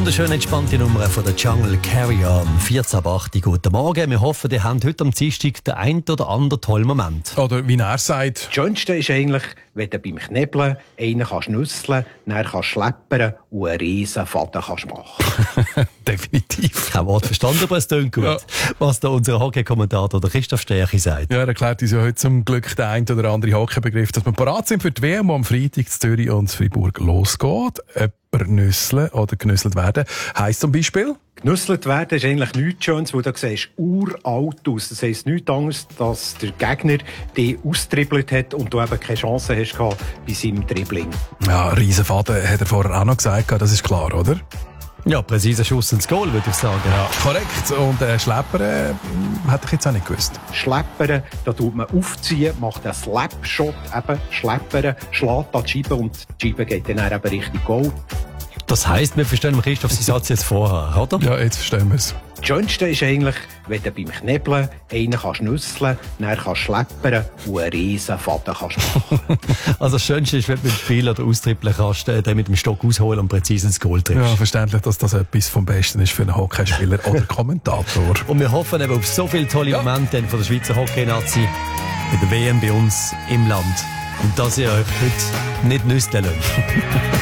Wunderschöne, entspannte Nummer von der Jungle Carrier am 14.08. Guten Morgen. Wir hoffen, ihr habt heute am Dienstag den ein oder anderen tollen Moment. Oder wie er sagt. Das Schönste ist eigentlich, wenn du beim Knebeln einen nüsseln, dann schleppern und einen riesen Faden machen. Definitiv. Kein Wort verstanden, aber es klingt gut. Ja. Was da unser Hockey-Kommentator Christoph Stärchi sagt. Ja, er erklärt uns ja heute zum Glück den ein oder anderen Hockey-Begriff, dass wir parat sind für die WM, die am Freitag in Zürich und in Freiburg losgeht. Nüsseln oder genüsselt werden, heisst zum Beispiel? Genüsselt werden ist eigentlich nichts Schönes, weil du siehst uralt aus. Das heisst nichts anderes, dass der Gegner dich austribbelt hat und du eben keine Chance hast gehabt bei seinem Dribbling. Ja, Riesenfaden hat er vorher auch noch gesagt, das ist klar, oder? Ja, präziser Schuss ins Goal, würde ich sagen. Ja, korrekt. Und Schleppern hätte ich jetzt auch nicht gewusst. Schleppern, da tut man aufziehen, macht einen Slapshot, eben Schleppern, schlägt an die Scheibe und die Scheibe geht dann eben Richtung Goal. Das heisst, wir verstehen Christoph seinen Satz jetzt vorher, oder? Ja, jetzt verstehen wir es. Das Schönste ist eigentlich, wenn du beim Knebeln einen nüsseln, dann schleppern und einen riesen Faden machen. Also das Schönste ist, wenn du mit dem Spiel oder austrippeln kannst, den mit dem Stock ausholen und präzise ins Goal triffst. Ja, verständlich, dass das etwas vom Besten ist für einen Hockeyspieler oder Kommentator. Und wir hoffen eben auf so viele tolle Momente von der Schweizer Hockey-Nazi bei der WM bei uns im Land. Und dass ihr euch heute nicht nüsseln lasst.